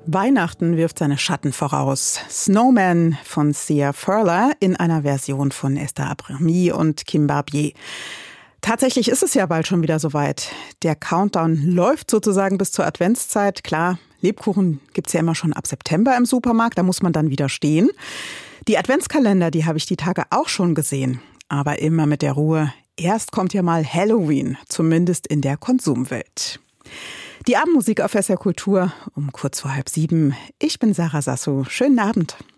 Weihnachten wirft seine Schatten voraus. Snowman von Sia Furler in einer Version von Esther Abrami und Kim Barbier. Tatsächlich ist es ja bald schon wieder soweit. Der Countdown läuft sozusagen bis zur Adventszeit. Klar, Lebkuchen gibt's ja immer schon ab September im Supermarkt, da muss man dann wieder stehen. Die Adventskalender, die habe ich die Tage auch schon gesehen. Aber immer mit der Ruhe. Erst kommt ja mal Halloween, zumindest in der Konsumwelt. Die Abendmusik auf SR Kultur um kurz vor 6:30. Ich bin Sarah Sasso. Schönen Abend.